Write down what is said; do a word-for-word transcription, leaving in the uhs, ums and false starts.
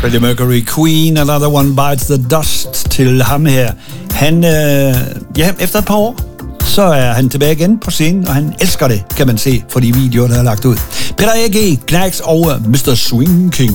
Freddie Mercury, Queen, Another One Bites the Dust til ham her. Han, øh, ja, efter et par år, så er han tilbage igen på scenen, og han elsker det, kan man se, for de videoer, der er lagt ud. Peter A G, Knacks og mister Swing King.